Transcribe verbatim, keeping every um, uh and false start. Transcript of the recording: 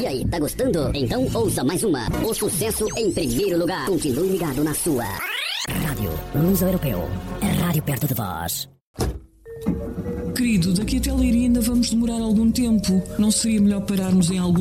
E aí, tá gostando? Então ouça mais uma. O sucesso em primeiro lugar. Continue ligado na sua Rádio Luso Europeu. É rádio perto de vós. Querido, daqui até Leiria ainda vamos demorar algum tempo. Não seria melhor pararmos em algum